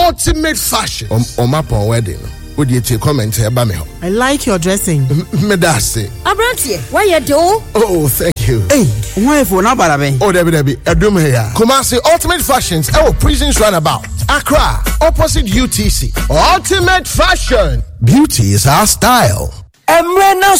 ultimate fashion. Omapo wedding. Would you take comment here, Bamiho? I like your dressing. Medase. Abrantie, why you do? Oh, thank you. Hey, why for na barabe? Oh, Debbie, Adum here. Kumasi Ultimate Fashions. Oh, Prisons Runabout. Accra, opposite UTC. Ultimate Fashion. Beauty is our style. Emrena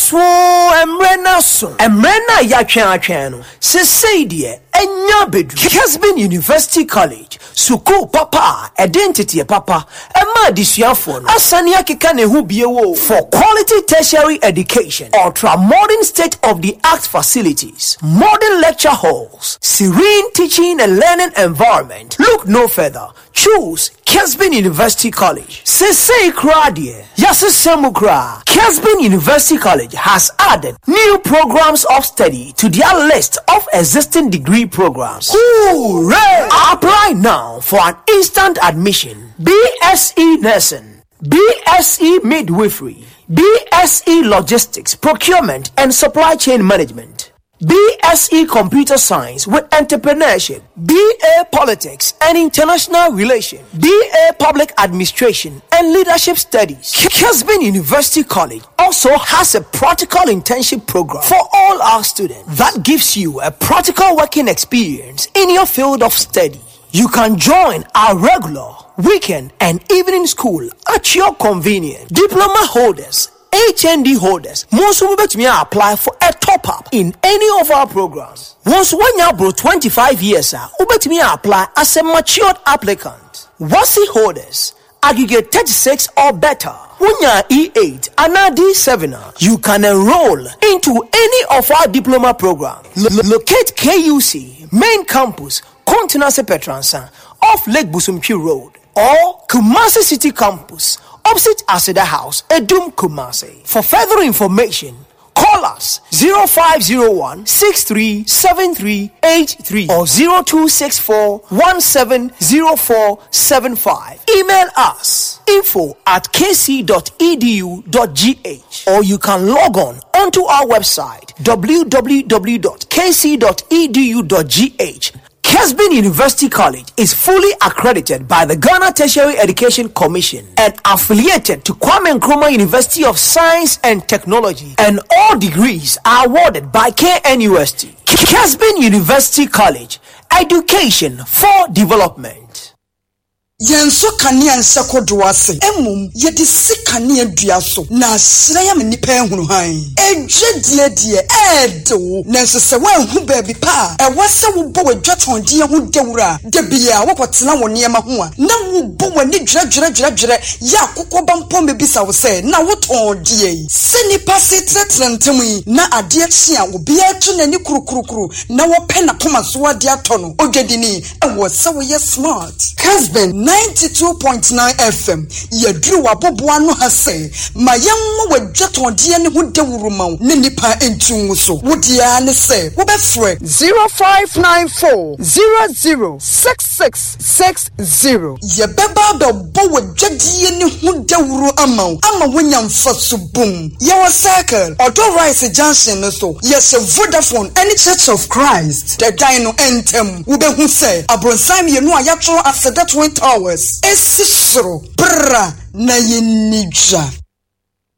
yachano Sesaidie enya bedu Kesbin University College Suku papa identity papa Emma disuafo no asania keka ne hu biewo for quality tertiary education. Ultra modern state of the art facilities, modern lecture halls, serene teaching and learning environment. Look no further. Choose Kesbin University College. Sesei Kradie Yasesemukra. Kesbin University College has added new programs of study to their list of existing degree programs. Hooray! Apply now for an instant admission. BSc Nursing, BSc Midwifery, BSc Logistics, Procurement and Supply Chain Management, BSc Computer Science with Entrepreneurship, BA Politics and International Relations, BA Public Administration and Leadership Studies. Kesbin University College also has a practical internship program for all our students that gives you a practical working experience in your field of study. You can join our regular, weekend and evening school at your convenience. Diploma holders, HND holders, most will apply for a top-up in any of our programs. Once when you bro 25 years, apply as a matured applicant. WASI holders, aggregate 36 or better. When you're E8 and D7, you can enroll into any of our diploma programs. Locate KUC, main campus, Continental Petransa, off Lake Busumpi Road, or Kumasi City Campus, opposite Aseda House, Edum Kumasi. For further information, call us 0501 637383 or 0264170475. Email us info@kc.edu.gh or you can log on onto our website www.kc.edu.gh. Kesbin University College is fully accredited by the Ghana Tertiary Education Commission and affiliated to Kwame Nkrumah University of Science and Technology, and all degrees are awarded by KNUST. Kesbin University College, education for development. Yenso kania nsakodo ase emum yedi sikania duaso na asraya me nipa ehunu han ejedie die edo nenso se wanhu baabi pa ewase wo bo wadwatonde ho dewura de bia wokotena wo niema ho a na wo bo wani dwere ya kokoba mpom bebisa wo se na woton die se nipa se tretrentemi na ade chia wo bia tu nani kurukuru na wo pe na poma so ade atono ogedini ewo se wo ye smart Kesbin 92.9 FM yadru waboboa no hase mayammo wadwatonde ne ho dewuru ma ne nipa entu so wodia ne se wo befre 0594 006660 ye beba do bo wadwadie ne ho dewuru ama wonya mfaso bum ye wo circle Odo Rice Junction no so yes Vodafone any Church of Christ the dino entem wo behu se abronsam ye no ayatro Aseda Twin Towers esisro bra na yenija